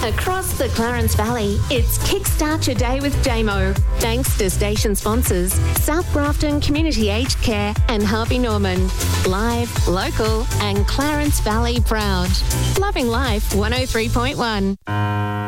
Across the Clarence Valley, it's Kickstart Your Day with Damo. Thanks to station sponsors South Grafton Community Aged Care and Harvey Norman. Live, local and Clarence Valley proud. Loving Life 103.1.